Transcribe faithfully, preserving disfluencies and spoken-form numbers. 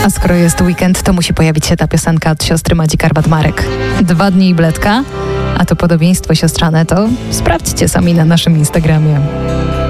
A skoro jest weekend, to musi pojawić się ta piosenka od siostry Madzi Karwat-Marek. Dwa dni i bledka, a to podobieństwo siostrzane to sprawdźcie sami na naszym Instagramie.